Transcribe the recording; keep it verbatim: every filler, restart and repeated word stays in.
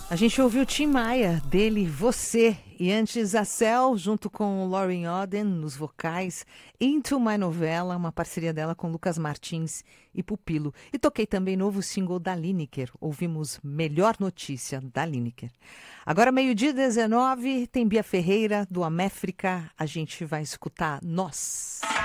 A gente ouviu Tim Maia, dele Você, e antes a Cell, junto com Lauren Oden nos vocais, Into My Novella, uma parceria dela com Lucas Martins e Pupilo. E toquei também novo single da Lineker, ouvimos Melhor Notícia, da Lineker. Agora meio-dia dezenove, tem Bia Ferreira, do Améfrica, a gente vai escutar Nós.